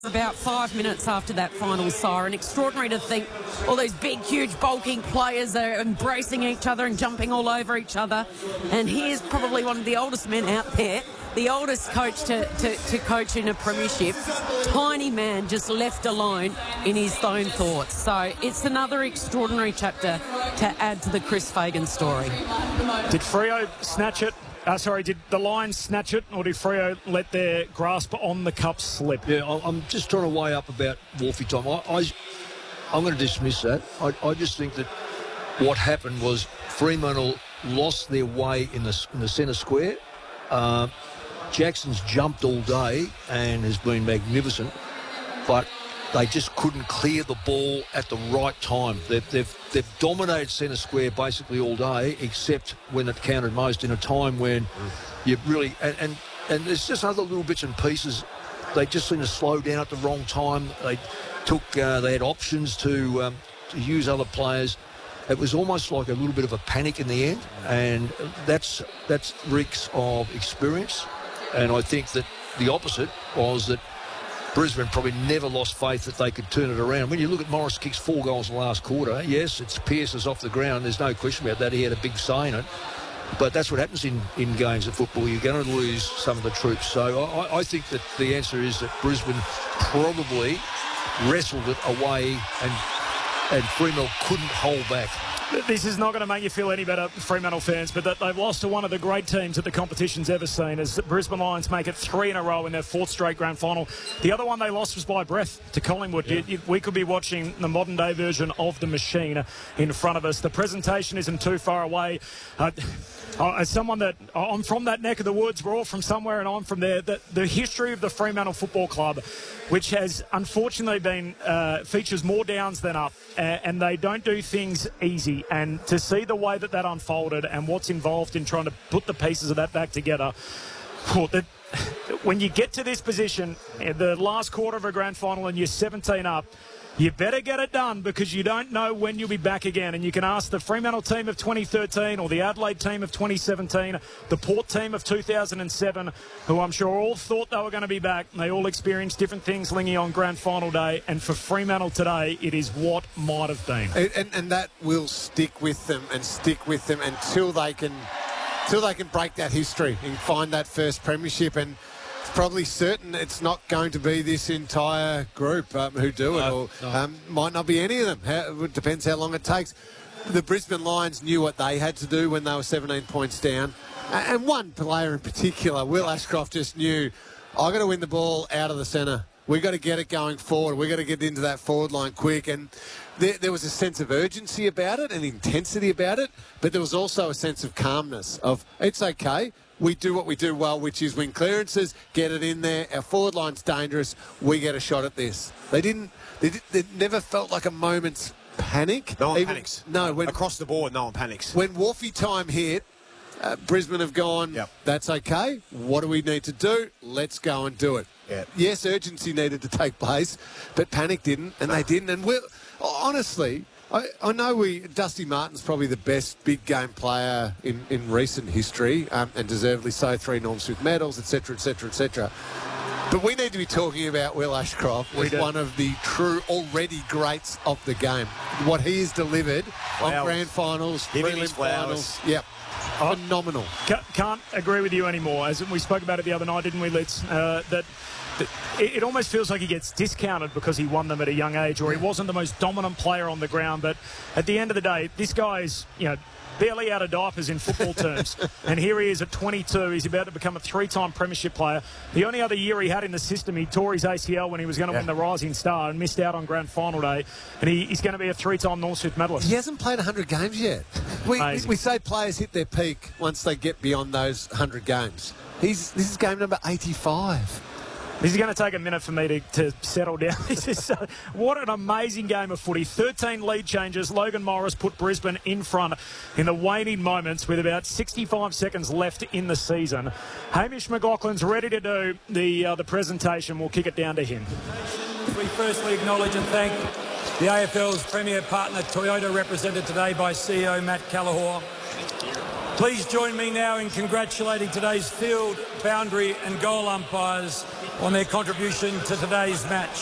About 5 minutes after that final siren. Extraordinary to think all those big, huge, bulking players are embracing each other and jumping all over each other. And here's probably one of the oldest men out there, the oldest coach to coach in a premiership. Tiny man just left alone in his own thoughts. So it's another extraordinary chapter to add to the Chris Fagan story. Did Freo snatch it? Did the Lions snatch it, or did Freo let their grasp on the cup slip? Yeah, I'm just trying to weigh up about Wolfie time. I'm going to dismiss that. I just think that what happened was Fremantle lost their way in the centre square. Jackson's jumped all day and has been magnificent, but they just couldn't clear the ball at the right time. They've dominated centre square basically all day, except when it counted most, in a time when you really... And there's just other little bits and pieces. They just seem to slow down at the wrong time. They had options to use other players. It was almost like a little bit of a panic in the end, and that's reeks of experience. And I think that the opposite was that Brisbane probably never lost faith that they could turn it around. When you look at Morris kicks 4 goals in the last quarter, yes, it's Pearce is off the ground. There's no question about that. He had a big say in it. But that's what happens in games of football. You're going to lose some of the troops. So I think that the answer is that Brisbane probably wrestled it away and Fremantle couldn't hold back. This is not going to make you feel any better, Fremantle fans, but that they've lost to one of the great teams that the competition's ever seen, as the Brisbane Lions make it 3 in a row in their 4th straight grand final. The other one they lost was by breath to Collingwood. Yeah. We could be watching the modern-day version of the machine in front of us. The presentation isn't too far away. As someone that I'm from that neck of the woods, we're all from somewhere and I'm from there. The history of the Fremantle Football Club, which has unfortunately been features more downs than up, and they don't do things easy. And to see the way that unfolded and what's involved in trying to put the pieces of that back together, when you get to this position, the last quarter of a grand final and you're 17 up, you better get it done, because you don't know when you'll be back again. And you can ask the Fremantle team of 2013 or the Adelaide team of 2017, the Port team of 2007, who I'm sure all thought they were going to be back. They all experienced different things, Lingy, on grand final day. And for Fremantle today, it is what might have been. And that will stick with them until they can break that history and find that first premiership. And probably certain it's not going to be this entire group who do it, or might not be any of them. It depends how long it takes. The Brisbane Lions knew what they had to do when they were 17 points down, and one player in particular, Will Ashcroft, just knew, I've got to win the ball out of the centre. We've got to get it going forward. We've got to get into that forward line quick. And there was a sense of urgency about it and intensity about it, but there was also a sense of calmness of, it's okay. We do what we do well, which is win clearances, get it in there. Our forward line's dangerous. We get a shot at this. They never felt like a moment's panic. No one panics. No. Across the board, no one panics. When Wolfie time hit, Brisbane have gone, That's okay. What do we need to do? Let's go and do it. Yeah. Yes, urgency needed to take place, but panic didn't, and they didn't. And honestly, I know Dusty Martin's probably the best big game player in recent history, and deservedly so, 3 Norm Smith medals, etc., etc., etc. But we need to be talking about Will Ashcroft as one of the true already greats of the game. What he has delivered on grand finals, prelim finals. Yep. Phenomenal. Can't agree with you anymore. As we spoke about it the other night, didn't we, Litz? It almost feels like he gets discounted because he won them at a young age, or he wasn't the most dominant player on the ground. But at the end of the day, this guy is, barely out of diapers in football terms. And here he is at 22. He's about to become a 3-time premiership player. The only other year he had in the system, he tore his ACL when he was going to win the Rising Star and missed out on grand final day. And he's going to be a 3-time Norm Smith medalist. He hasn't played 100 games yet. We say players hit their peak once they get beyond those 100 games. This is game number 85. This is going to take a minute for me to settle down. What an amazing game of footy. 13 lead changes. Logan Morris put Brisbane in front in the waning moments with about 65 seconds left in the season. Hamish McLaughlin's ready to do the presentation. We'll kick it down to him. We firstly acknowledge and thank the AFL's premier partner, Toyota, represented today by CEO Matt Callahor. Please join me now in congratulating today's field boundary and goal umpires on their contribution to today's match.